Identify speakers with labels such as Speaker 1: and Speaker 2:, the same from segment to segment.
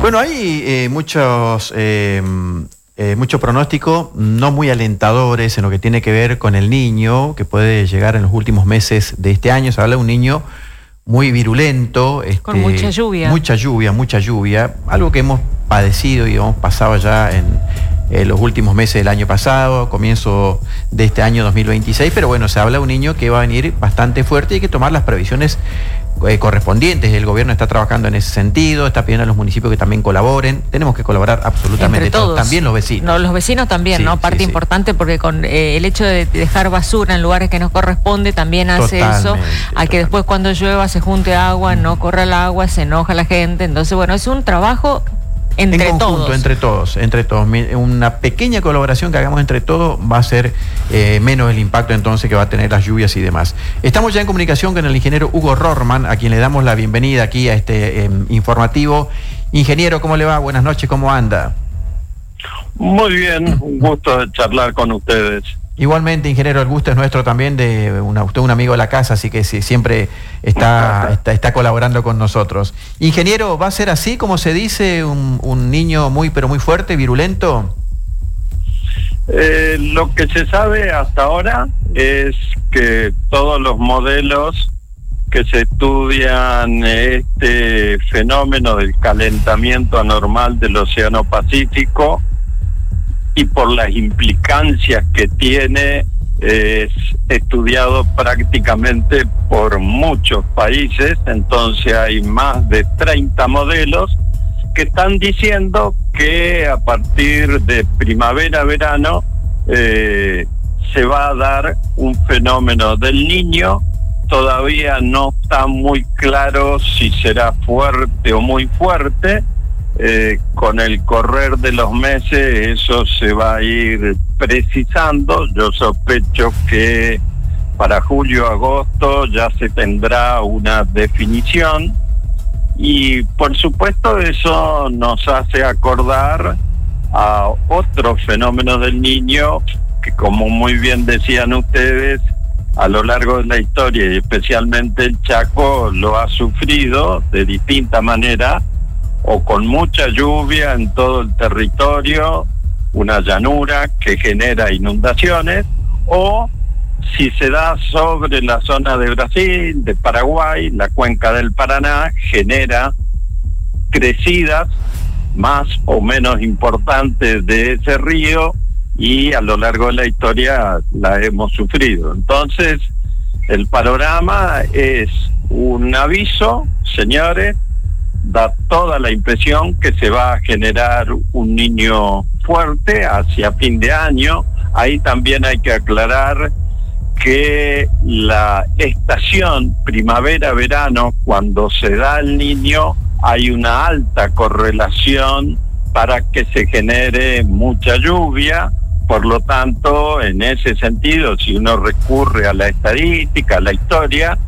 Speaker 1: Bueno, hay muchos pronósticos no muy alentadores en lo que tiene que ver con el niño, que puede llegar en los últimos meses de este año. Se habla de un niño muy virulento.
Speaker 2: Con mucha lluvia.
Speaker 1: Mucha lluvia. Algo que hemos padecido y hemos pasado ya en los últimos meses del año pasado, comienzo de este año 2026, pero bueno, se habla de un niño que va a venir bastante fuerte y hay que tomar las previsiones correspondientes. El gobierno está trabajando en ese sentido, está pidiendo a los municipios que también colaboren. Tenemos que colaborar absolutamente todos, también los vecinos.
Speaker 2: No, los vecinos también, sí, ¿no? Parte importante, porque con el hecho de dejar basura en lugares que nos corresponde también hace eso, a que después cuando llueva se junte agua, no corra el agua, se enoja la gente. Entonces, bueno, es un trabajo entre todos. Una pequeña colaboración que hagamos entre todos va a ser menos el impacto entonces que va a tener las lluvias y demás. Estamos ya en comunicación con el ingeniero Hugo Rorman, a quien le damos la bienvenida aquí a este informativo. Ingeniero, ¿cómo le va? Buenas noches, ¿cómo anda?
Speaker 3: Muy bien, un gusto de charlar con ustedes.
Speaker 1: Igualmente, ingeniero, el gusto es nuestro también, usted un amigo de la casa, así que sí, siempre está colaborando con nosotros. Ingeniero, ¿va a ser así como se dice, un niño muy pero muy fuerte, virulento?
Speaker 3: Lo que se sabe hasta ahora es que todos los modelos que se estudian este fenómeno del calentamiento anormal del Océano Pacífico y por las implicancias que tiene, es estudiado prácticamente por muchos países. Entonces hay más de 30 modelos que están diciendo que a partir de primavera-verano se va a dar un fenómeno del Niño. Todavía no está muy claro si será fuerte o muy fuerte. Con el correr de los meses eso se va a ir precisando. Yo sospecho que para julio-agosto ya se tendrá una definición, y por supuesto eso nos hace acordar a otros fenómenos del Niño que, como muy bien decían ustedes, a lo largo de la historia y especialmente el Chaco lo ha sufrido de distinta manera, o con mucha lluvia en todo el territorio, una llanura que genera inundaciones, o si se da sobre la zona de Brasil, de Paraguay, la cuenca del Paraná, genera crecidas más o menos importantes de ese río, y a lo largo de la historia la hemos sufrido. Entonces, el panorama es un aviso, señores, da toda la impresión que se va a generar un niño fuerte hacia fin de año. Ahí también hay que aclarar que la estación primavera-verano, cuando se da el Niño, hay una alta correlación para que se genere mucha lluvia. Por lo tanto, en ese sentido, si uno recurre a la estadística, a la historia,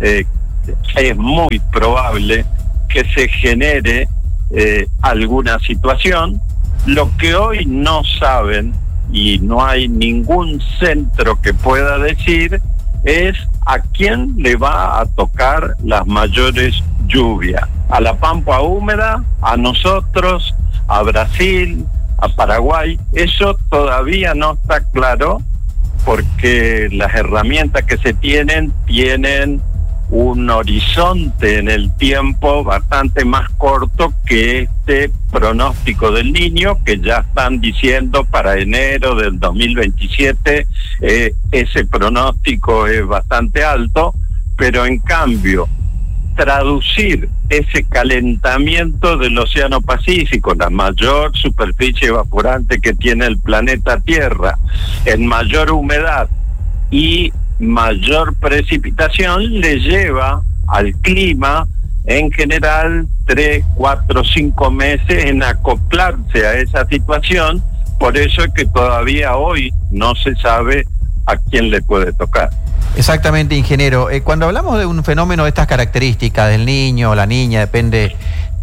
Speaker 3: es muy probable que se genere alguna situación. Lo que hoy no saben, y no hay ningún centro que pueda decir, es a quién le va a tocar las mayores lluvias. A la pampa húmeda, a nosotros, a Brasil, a Paraguay. Eso todavía no está claro, porque las herramientas que se tienen un horizonte en el tiempo bastante más corto que este pronóstico del Niño, que ya están diciendo para enero del 2027. Ese pronóstico es bastante alto, pero en cambio traducir ese calentamiento del Océano Pacífico, la mayor superficie evaporante que tiene el planeta Tierra, en mayor humedad y mayor precipitación, le lleva al clima en general 3, 4, 5 meses en acoplarse a esa situación. Por eso es que todavía hoy no se sabe a quién le puede tocar.
Speaker 1: Exactamente, ingeniero. Cuando hablamos de un fenómeno de estas características, del niño o la niña, depende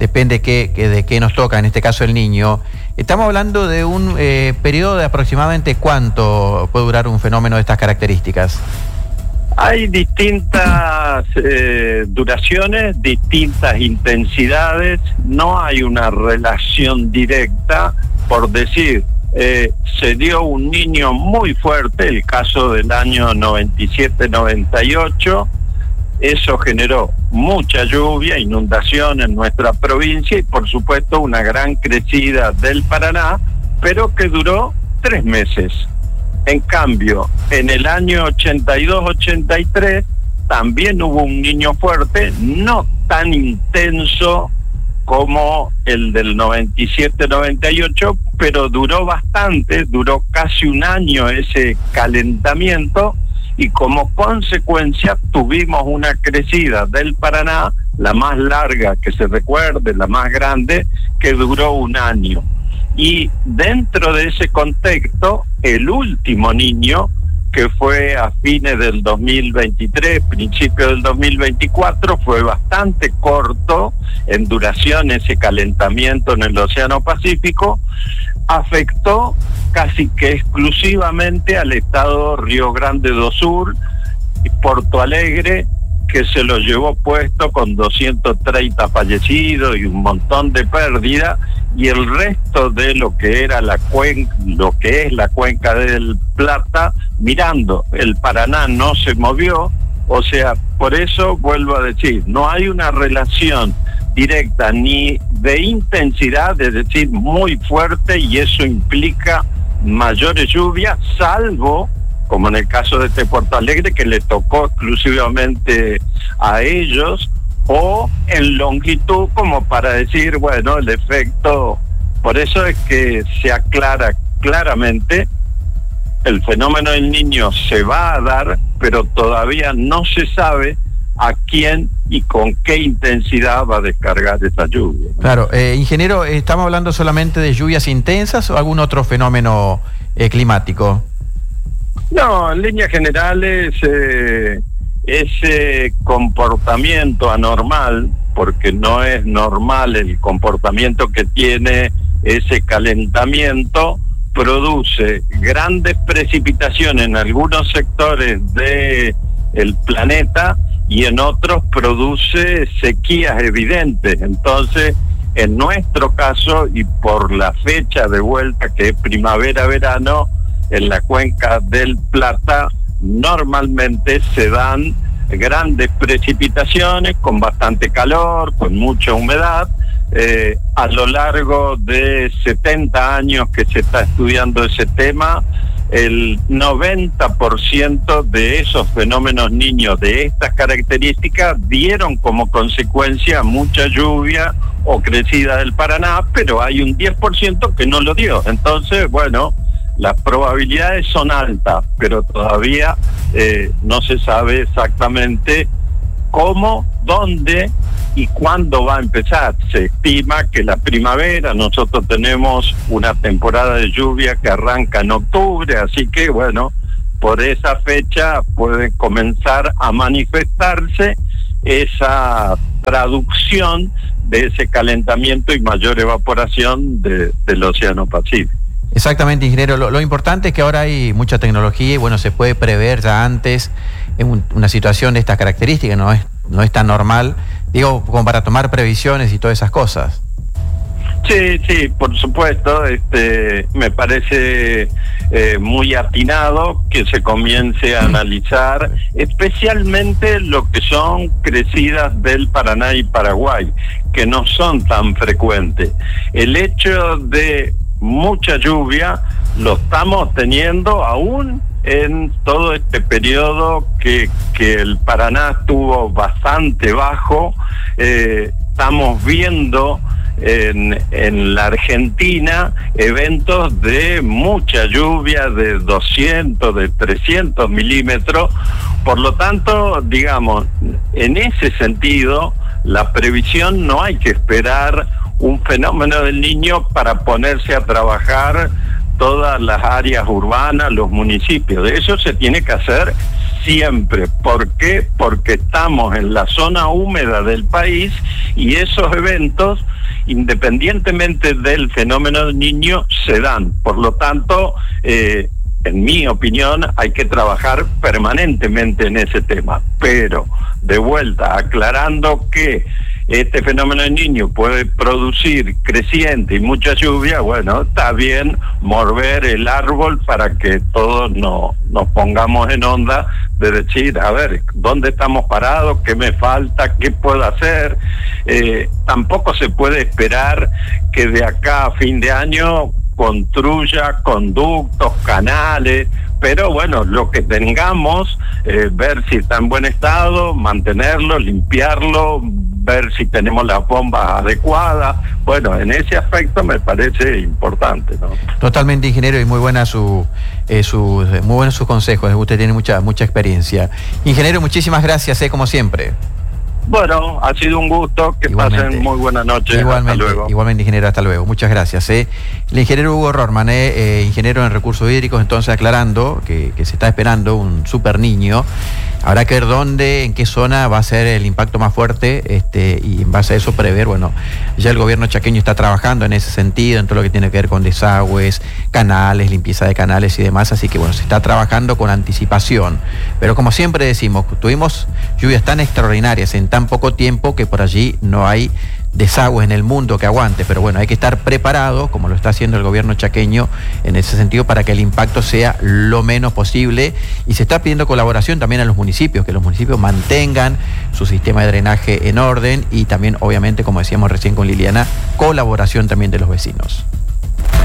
Speaker 1: de qué nos toca, en este caso el niño, estamos hablando de un periodo de aproximadamente ¿cuánto puede durar un fenómeno de estas características?
Speaker 3: Hay distintas distintas duraciones, distintas intensidades, no hay una relación directa, por decir, se dio un niño muy fuerte, el caso del año 97-98, eso generó mucha lluvia, inundación en nuestra provincia y por supuesto una gran crecida del Paraná, pero que duró 3 meses. En cambio, en el año 82-83 también hubo un niño fuerte, no tan intenso como el del 97-98, pero duró bastante, duró casi un año ese calentamiento y como consecuencia tuvimos una crecida del Paraná, la más larga que se recuerde, la más grande, que duró un año. Y dentro de ese contexto, el último niño, que fue a fines del 2023, principio del 2024, fue bastante corto en duración ese calentamiento en el Océano Pacífico, afectó casi que exclusivamente al estado Río Grande do Sul y Porto Alegre, que se lo llevó puesto con 230 fallecidos y un montón de pérdidas, y el resto de lo que era la cuenca, lo que es la cuenca del Plata, mirando, el Paraná no se movió. O sea, por eso vuelvo a decir, no hay una relación directa ni de intensidad, es decir, muy fuerte, y eso implica mayores lluvias, salvo como en el caso de este Porto Alegre, que le tocó exclusivamente a ellos, o en longitud, como para decir, bueno, el efecto. Por eso es que se aclara claramente, el fenómeno del Niño se va a dar, pero todavía no se sabe a quién y con qué intensidad va a descargar esa lluvia.
Speaker 1: Claro, ingeniero, ¿estamos hablando solamente de lluvias intensas o algún otro fenómeno climático?
Speaker 3: No, en líneas generales, ese comportamiento anormal, porque no es normal el comportamiento que tiene ese calentamiento, produce grandes precipitaciones en algunos sectores del planeta y en otros produce sequías evidentes. Entonces, en nuestro caso, y por la fecha de vuelta que es primavera-verano, en la cuenca del Plata normalmente se dan grandes precipitaciones con bastante calor, con mucha humedad. A lo largo de 70 años que se está estudiando ese tema, el 90% de esos fenómenos niños de estas características dieron como consecuencia mucha lluvia o crecida del Paraná, pero hay un 10% que no lo dio. Entonces, bueno, las probabilidades son altas, pero todavía no se sabe exactamente cómo, dónde y cuándo va a empezar. Se estima que la primavera, nosotros tenemos una temporada de lluvia que arranca en octubre, así que bueno, por esa fecha puede comenzar a manifestarse esa traducción de ese calentamiento y mayor evaporación del Océano Pacífico.
Speaker 1: Exactamente, ingeniero. Lo importante es que ahora hay mucha tecnología y bueno, se puede prever ya antes en una situación de estas características, no es tan normal, digo, como para tomar previsiones y todas esas cosas.
Speaker 3: Sí, por supuesto. Me parece muy atinado que se comience a analizar especialmente lo que son crecidas del Paraná y Paraguay, que no son tan frecuentes. El hecho de mucha lluvia lo estamos teniendo aún en todo este periodo que el Paraná estuvo bastante bajo. Estamos viendo en la Argentina eventos de mucha lluvia, de 200, de 300 milímetros. Por lo tanto, digamos, en ese sentido, la previsión no hay que esperar un fenómeno del Niño para ponerse a trabajar todas las áreas urbanas, los municipios. De eso se tiene que hacer siempre. ¿Por qué? Porque estamos en la zona húmeda del país y esos eventos, independientemente del fenómeno del Niño, se dan. Por lo tanto, en mi opinión, hay que trabajar permanentemente en ese tema, pero de vuelta, aclarando que este fenómeno del Niño puede producir creciente y mucha lluvia, bueno, está bien mover el árbol para que todos nos pongamos en onda de decir, a ver, ¿dónde estamos parados? ¿Qué me falta? ¿Qué puedo hacer? Tampoco se puede esperar que de acá a fin de año construya conductos, canales, pero bueno, lo que tengamos, ver si está en buen estado, mantenerlo, limpiarlo, ver si tenemos las bombas adecuadas. Bueno, en ese aspecto me parece importante, ¿no?
Speaker 1: Totalmente, ingeniero, y muy buenos sus consejos. Usted tiene mucha experiencia. Ingeniero, muchísimas gracias, como siempre.
Speaker 3: Bueno, ha sido un gusto, que igualmente pasen muy buena noche.
Speaker 1: Igualmente,
Speaker 3: hasta luego.
Speaker 1: Igualmente, ingeniero, hasta luego. Muchas gracias. El ingeniero Hugo Rorman, ingeniero en recursos hídricos, entonces aclarando que se está esperando un super niño. Habrá que ver dónde, en qué zona va a ser el impacto más fuerte, y en base a eso prever, bueno, ya el gobierno chaqueño está trabajando en ese sentido, en todo lo que tiene que ver con desagües, canales, limpieza de canales y demás, así que bueno, se está trabajando con anticipación. Pero como siempre decimos, tuvimos lluvias tan extraordinarias en tan poco tiempo que por allí no hay desagües en el mundo que aguante, pero bueno, hay que estar preparado, como lo está haciendo el gobierno chaqueño en ese sentido, para que el impacto sea lo menos posible, y se está pidiendo colaboración también a los municipios, que los municipios mantengan su sistema de drenaje en orden, y también, obviamente, como decíamos recién con Liliana, colaboración también de los vecinos.